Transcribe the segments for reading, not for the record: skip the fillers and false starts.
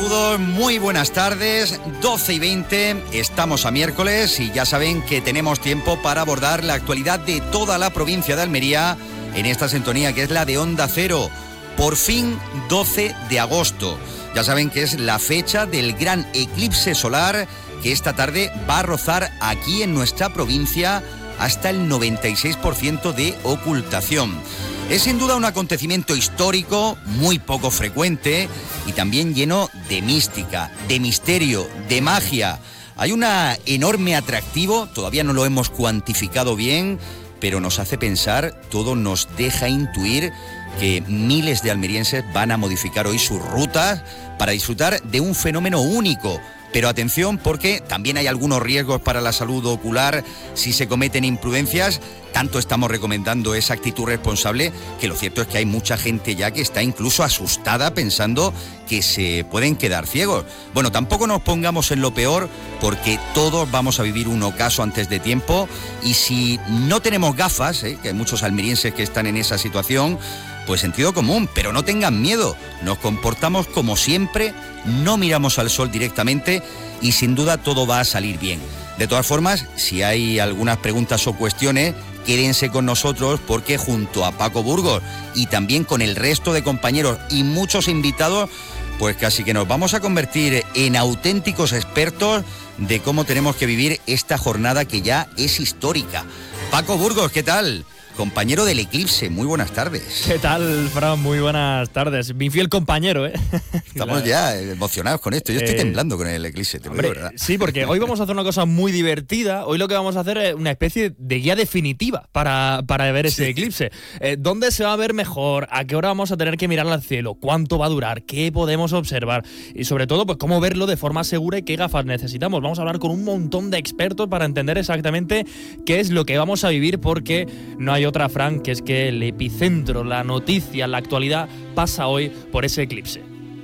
Saludos, muy buenas tardes, 12:20, estamos a miércoles y ya saben que tenemos tiempo para abordar la actualidad de toda la provincia de Almería en esta sintonía que es la de Onda Cero. Por fin, 12 de agosto. Ya saben que es la fecha del gran eclipse solar que esta tarde va a rozar aquí en nuestra provincia hasta el 96% de ocultación. Es sin duda un acontecimiento histórico, muy poco frecuente y también lleno de mística, de misterio, de magia. Hay un enorme atractivo, todavía no lo hemos cuantificado bien, pero nos hace pensar, todo nos deja intuir que miles de almerienses van a modificar hoy sus rutas para disfrutar de un fenómeno único. Pero atención, porque también hay algunos riesgos para la salud ocular si se cometen imprudencias. Tanto estamos recomendando esa actitud responsable que lo cierto es que hay mucha gente ya que está incluso asustada pensando que se pueden quedar ciegos. Bueno, tampoco nos pongamos en lo peor porque todos vamos a vivir un ocaso antes de tiempo y si no tenemos gafas, que hay muchos almerienses que están en esa situación, pues sentido común, pero no tengan miedo, nos comportamos como siempre, no miramos al sol directamente y sin duda todo va a salir bien. De todas formas, si hay algunas preguntas o cuestiones, quédense con nosotros porque junto a Paco Burgos y también con el resto de compañeros y muchos invitados, pues casi que nos vamos a convertir en auténticos expertos de cómo tenemos que vivir esta jornada que ya es histórica. Paco Burgos, ¿qué tal? Compañero del eclipse, muy buenas tardes. ¿Qué tal, Fran? Muy buenas tardes. Mi fiel compañero, ¿eh? Estamos ya emocionados con esto. Yo estoy temblando con el eclipse, te lo digo, ¿verdad? Sí, porque hoy vamos a hacer una cosa muy divertida. Hoy lo que vamos a hacer es una especie de guía definitiva para ver ese eclipse. ¿Dónde se va a ver mejor? ¿A qué hora vamos a tener que mirar al cielo? ¿Cuánto va a durar? ¿Qué podemos observar? Y sobre todo, pues cómo verlo de forma segura y qué gafas necesitamos. Vamos a hablar con un montón de expertos para entender exactamente qué es lo que vamos a vivir, porque no hay otra, Fran, que es que el epicentro, la noticia, la actualidad pasa hoy por ese eclipse.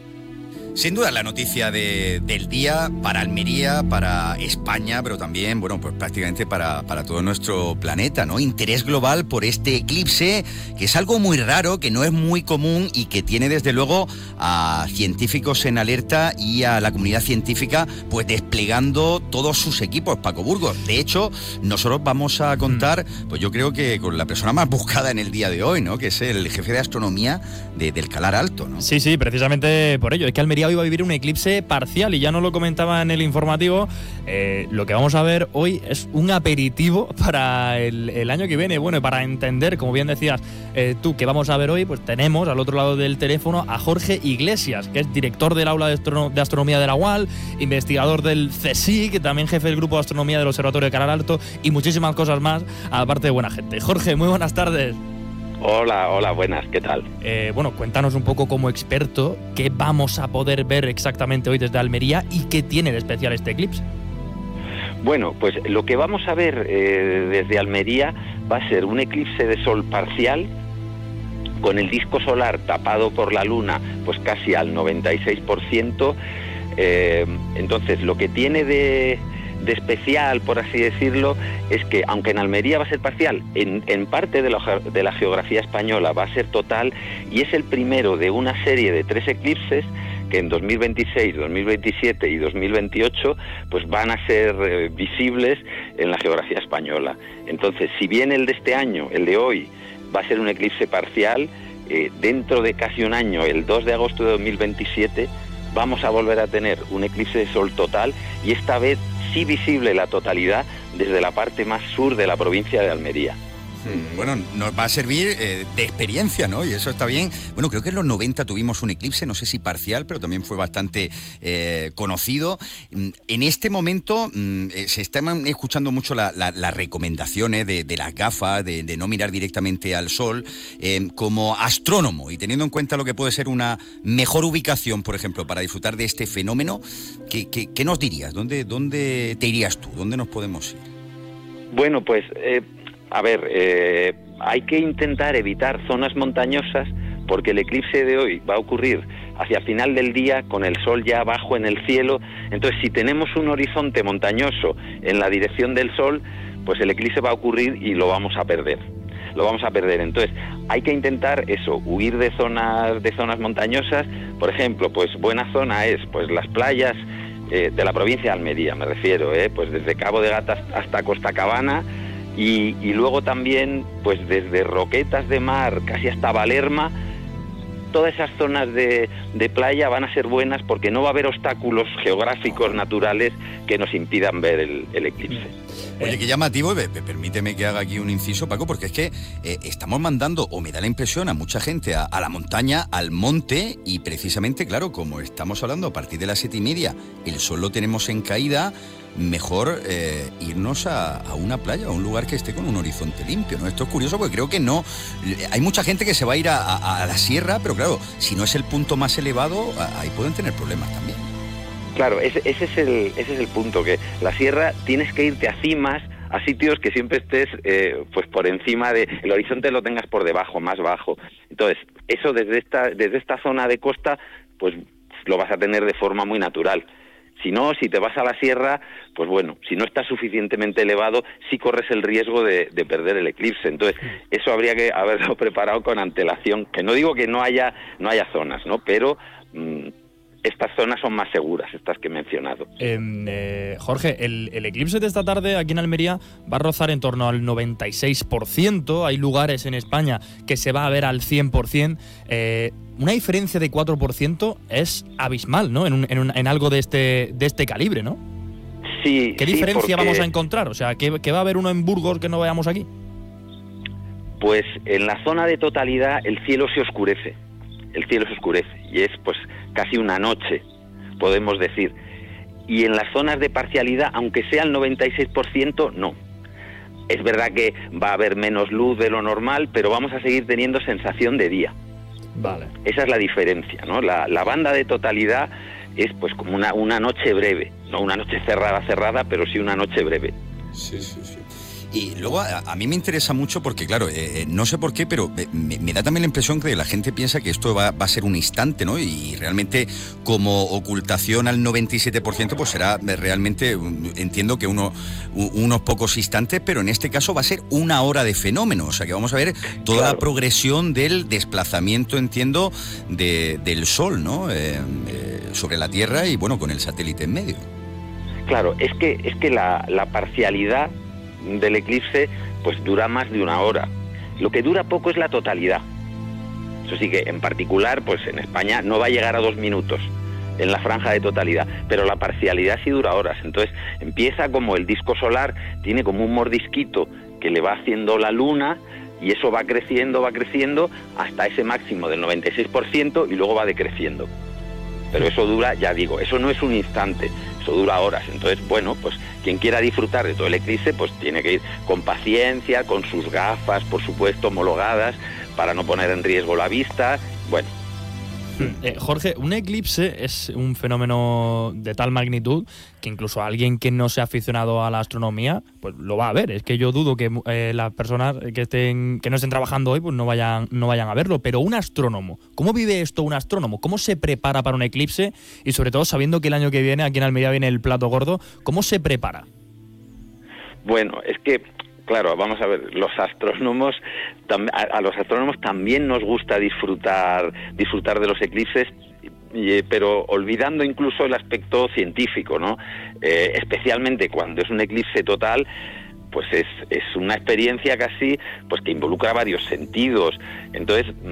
Sin duda la noticia del día para Almería, para España, pero también, bueno, pues prácticamente para todo nuestro planeta, ¿no? Interés global por este eclipse, que es algo muy raro, que no es muy común y que tiene desde luego a científicos en alerta y a la comunidad científica pues desplegando todos sus equipos, Paco Burgos. De hecho, nosotros vamos a contar, pues yo creo que con la persona más buscada en el día de hoy, ¿no? Que es el jefe de astronomía del Calar Alto, ¿no? Sí, precisamente por ello. Es que Almería hoy va a vivir un eclipse parcial y ya no lo comentaba en el informativo. Lo que vamos a ver hoy es un aperitivo para el año que viene. Bueno, para entender, como bien decías tú, que vamos a ver hoy, pues tenemos al otro lado del teléfono a Jorge Iglesias, que es director del aula de astronomía de la UAL, investigador del CSIC, también jefe del grupo de astronomía del Observatorio de Calar Alto y muchísimas cosas más, aparte de buena gente. Jorge, muy buenas tardes. Hola, buenas, ¿qué tal? Bueno, cuéntanos un poco como experto qué vamos a poder ver exactamente hoy desde Almería y qué tiene de especial este eclipse. Bueno, pues lo que vamos a ver desde Almería va a ser un eclipse de sol parcial con el disco solar tapado por la luna pues casi al 96%. Entonces, lo que tiene de especial, por así decirlo, es que aunque en Almería va a ser parcial, en parte de la geografía española va a ser total y es el primero de una serie de 3 eclipses que en 2026, 2027 y 2028 pues van a ser visibles en la geografía española. Entonces, si bien el de este año, el de hoy, va a ser un eclipse parcial, dentro de casi un año, el 2 de agosto de 2027, vamos a volver a tener un eclipse de sol total y esta vez sí visible la totalidad desde la parte más sur de la provincia de Almería. Bueno, nos va a servir de experiencia, ¿no? Y eso está bien. Bueno, creo que en los 90 tuvimos un eclipse, no sé si parcial, pero también fue bastante conocido. En este momento se están escuchando mucho las recomendaciones de las gafas, de no mirar directamente al sol, como astrónomo, y teniendo en cuenta lo que puede ser una mejor ubicación, por ejemplo, para disfrutar de este fenómeno, ¿qué nos dirías? ¿Dónde te irías tú? ¿Dónde nos podemos ir? Bueno, pues... hay que intentar evitar zonas montañosas porque el eclipse de hoy va a ocurrir hacia final del día con el sol ya abajo en el cielo. Entonces, si tenemos un horizonte montañoso en la dirección del sol, pues el eclipse va a ocurrir y lo vamos a perder. lo vamos a perder. Entonces, hay que intentar eso, huir de zonas montañosas. Por ejemplo, pues buena zona es pues las playas de la provincia de Almería, me refiero, pues desde Cabo de Gata hasta Costacabana, y luego también pues desde Roquetas de Mar casi hasta Valerma. Todas esas zonas de playa van a ser buenas porque no va a haber obstáculos geográficos naturales que nos impidan ver el eclipse. Oye, qué llamativo, permíteme que haga aquí un inciso, Paco, porque es que estamos mandando, o me da la impresión, a mucha gente a la montaña, al monte, y precisamente, claro, como estamos hablando a partir de las 7:30, el sol lo tenemos en caída, mejor irnos a una playa, a un lugar que esté con un horizonte limpio, ¿no? Esto es curioso porque creo que no... Hay mucha gente que se va a ir a la sierra, pero claro, si no es el punto más elevado, ahí pueden tener problemas también. Claro, ese es el punto, que la sierra tienes que irte a cimas, a sitios que siempre estés pues por encima el horizonte lo tengas por debajo, más bajo. Entonces, eso desde esta zona de costa, pues lo vas a tener de forma muy natural. Si no, si te vas a la sierra, pues bueno, si no estás suficientemente elevado, sí corres el riesgo de perder el eclipse. Entonces, eso habría que haberlo preparado con antelación. Que no digo que no haya zonas, ¿no? Pero estas zonas son más seguras, estas que he mencionado. Jorge, el eclipse de esta tarde aquí en Almería va a rozar en torno al 96%. Hay lugares en España que se va a ver al 100%. Una diferencia de 4% es abismal, ¿no? En algo de este calibre, ¿no? Sí. ¿Qué diferencia porque... vamos a encontrar? O sea, ¿que va a haber uno en Burgos que no veamos aquí? Pues en la zona de totalidad el cielo se oscurece. El cielo se oscurece y es pues casi una noche, podemos decir. Y en las zonas de parcialidad, aunque sea el 96%, no. Es verdad que va a haber menos luz de lo normal, pero vamos a seguir teniendo sensación de día. Vale. Esa es la diferencia, ¿no? La banda de totalidad es pues como una noche breve, no una noche cerrada, pero sí una noche breve. Sí. Y luego a mí me interesa mucho porque, claro, no sé por qué, pero me da también la impresión que la gente piensa que esto va a ser un instante, ¿no? Y realmente como ocultación al 97%, pues será realmente, entiendo que unos pocos instantes, pero en este caso va a ser una hora de fenómeno. O sea que vamos a ver toda la progresión del desplazamiento, entiendo, del Sol, ¿no? Sobre la Tierra y, bueno, con el satélite en medio. Claro, es que la parcialidad del eclipse pues dura más de una hora. Lo que dura poco es la totalidad. Eso sí que en particular pues en España no va a llegar a 2 minutos en la franja de totalidad, pero la parcialidad sí dura horas. Entonces empieza como el disco solar, tiene como un mordisquito que le va haciendo la luna y eso va creciendo hasta ese máximo del 96% y luego va decreciendo. Pero eso dura, ya digo, eso no es un instante, eso dura horas. Entonces, bueno, pues quien quiera disfrutar de todo el eclipse, pues tiene que ir con paciencia, con sus gafas, por supuesto, homologadas, para no poner en riesgo la vista. Bueno. Jorge, un eclipse es un fenómeno de tal magnitud que incluso alguien que no sea aficionado a la astronomía pues lo va a ver. Es que yo dudo que las personas que no estén trabajando hoy pues no vayan a verlo. Pero un astrónomo, ¿cómo vive esto un astrónomo? ¿Cómo se prepara para un eclipse? Y sobre todo sabiendo que el año que viene aquí en Almería viene el plato gordo, ¿cómo se prepara? Bueno, es que claro, vamos a ver, a los astrónomos también nos gusta disfrutar de los eclipses, pero olvidando incluso el aspecto científico, ¿no? Especialmente cuando es un eclipse total, pues es una experiencia casi pues que involucra varios sentidos. Entonces,